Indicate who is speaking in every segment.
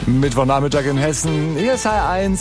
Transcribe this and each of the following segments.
Speaker 1: Mittwochnachmittag in Hessen. Hier ist H1.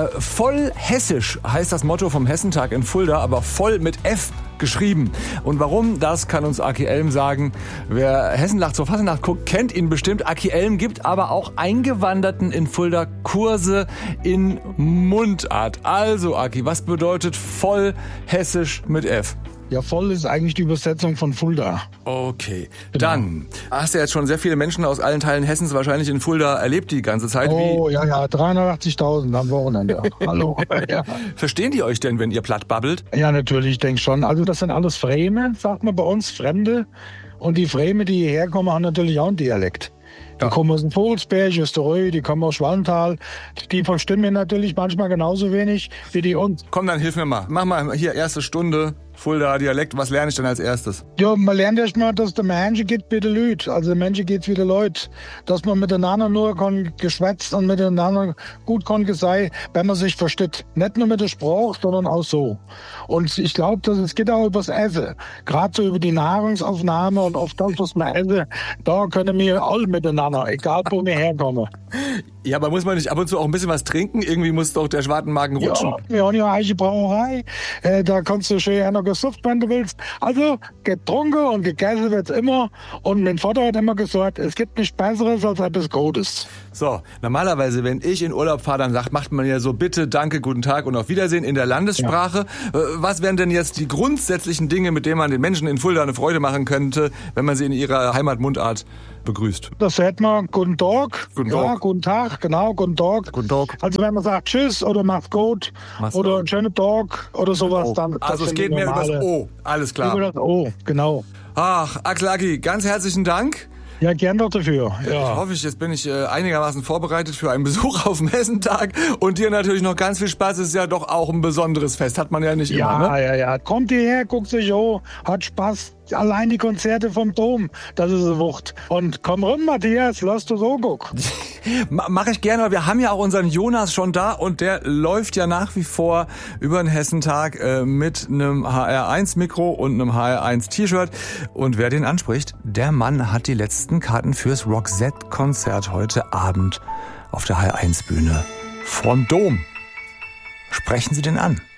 Speaker 1: Voll hessisch heißt das Motto vom Hessentag in Fulda, aber voll mit F geschrieben. Und warum, das kann uns Aki Elm sagen. Wer Hessenlacht zur Fasnacht guckt, kennt ihn bestimmt. Aki Elm gibt aber auch Eingewanderten in Fulda Kurse in Mundart. Also Aki, was bedeutet voll hessisch mit F?
Speaker 2: Ja, voll ist eigentlich die Übersetzung von Fulda.
Speaker 1: Okay, dann hast du jetzt schon sehr viele Menschen aus allen Teilen Hessens wahrscheinlich in Fulda erlebt die ganze Zeit.
Speaker 2: Oh, ja, 380.000 am Wochenende. Hallo. Ja.
Speaker 1: Verstehen die euch denn, wenn ihr platt babbelt?
Speaker 2: Ja, natürlich, ich denke schon. Also das sind alles Freme, sagt man bei uns, Fremde. Und die Freme, die hierher kommen, haben natürlich auch einen Dialekt. Die kommen aus dem Vogelsberg, Österreich, die kommen aus Schwalmtal. Die verstehen mir natürlich manchmal genauso wenig wie die uns.
Speaker 1: Komm, dann hilf mir mal. Mach mal hier erste Stunde Fulda Dialekt. Was lerne ich denn als erstes?
Speaker 2: Ja, man lernt erst mal, dass der Mensch geht wie die Leute. Also der Mensch geht wie die Leute. Dass man miteinander nur geschwätzt und miteinander gut kann sei, wenn man sich versteht. Nicht nur mit der Sprache, sondern auch so. Und ich glaube, es geht auch übers Essen. Gerade so über die Nahrungsaufnahme und auf das, was wir essen, da können wir alle miteinander, egal wo wir herkommen.
Speaker 1: Ja, aber muss man nicht ab und zu auch ein bisschen was trinken? Irgendwie muss doch der Schwartenmagen rutschen.
Speaker 2: Ja, wir haben ja eine eigene Brauerei. Da kannst du schön einer gesufft, wenn du willst. Also, getrunken und gegessen wird's immer. Und mein Vater hat immer gesagt, es gibt nichts Besseres als etwas Gutes.
Speaker 1: So, normalerweise, wenn ich in Urlaub fahre, dann macht man ja so bitte, danke, guten Tag und auf Wiedersehen in der Landessprache. Ja. Was wären denn jetzt die grundsätzlichen Dinge, mit denen man den Menschen in Fulda eine Freude machen könnte, wenn man sie in ihrer Heimatmundart begrüßt?
Speaker 2: Das hätten wir guten Tag.
Speaker 1: Guten
Speaker 2: ja,
Speaker 1: Tag.
Speaker 2: Guten Tag, genau, guten Tag.
Speaker 1: Guten Tag.
Speaker 2: Also wenn man sagt Tschüss oder macht's gut oder einen schönen Tag oder sowas, dann...
Speaker 1: Also es geht mehr über das O, alles klar.
Speaker 2: Über das O, genau.
Speaker 1: Ach, Axel Aki, ganz herzlichen Dank.
Speaker 2: Ja, gern doch dafür.
Speaker 1: Ja. Hoffe ich, jetzt bin ich einigermaßen vorbereitet für einen Besuch auf dem Hessentag. Und dir natürlich noch ganz viel Spaß. Es ist ja doch auch ein besonderes Fest. Hat man ja nicht immer, ne?
Speaker 2: Ja. Kommt hierher, guckt sich an, hat Spaß. Allein die Konzerte vom Dom, das ist eine Wucht. Und komm rum, Matthias, lass du so gucken.
Speaker 1: Mach ich gerne, weil wir haben ja auch unseren Jonas schon da und der läuft ja nach wie vor über den Hessentag mit einem HR1-Mikro und einem HR1-T-Shirt. Und wer den anspricht, der Mann hat die letzten Karten fürs Roxette-Konzert heute Abend auf der HR1-Bühne vorm Dom. Sprechen Sie den an.